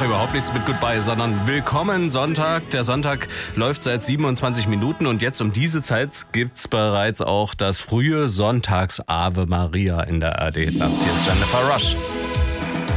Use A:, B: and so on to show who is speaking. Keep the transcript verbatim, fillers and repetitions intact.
A: überhaupt nichts mit Goodbye, sondern Willkommen Sonntag. Der Sonntag läuft seit siebenundzwanzig Minuten und jetzt um diese Zeit gibt's bereits auch das frühe Sonntags-Ave Maria in der A R D-Nacht. Hier ist Jennifer Rush.